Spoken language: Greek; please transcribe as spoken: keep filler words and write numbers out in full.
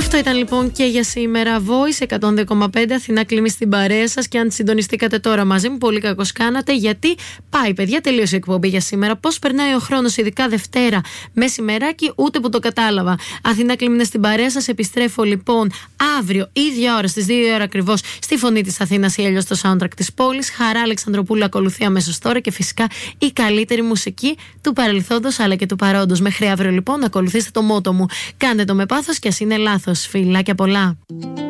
Αυτό ήταν λοιπόν και για σήμερα. Voice εκατόν δύο κόμμα πέντε, Αθηνά κλείνει στην παρέα σας. Και αν συντονιστήκατε τώρα μαζί μου, πολύ κακώς κάνατε. Γιατί πάει, παιδιά, τελείωσε η εκπομπή για σήμερα. Πώς περνάει ο χρόνος, ειδικά Δευτέρα μεσημεράκι, ούτε που το κατάλαβα. Αθηνά κλείνει στην παρέα σας. Επιστρέφω λοιπόν αύριο, ίδια ώρα, στις δύο ώρα ακριβώς, στη Φωνή της Αθήνας ή αλλιώς στο soundtrack της πόλης. Χαρά Αλεξανδροπούλου ακολουθεί αμέσως τώρα και φυσικά η καλύτερη μουσική του παρελθόντος αλλά και του παρόντος. Μέχρι αύριο λοιπόν, ακολουθήστε το μότο μου. Κάντε το με πάθος και ας είναι λάθος. Φιλάκια πολλά.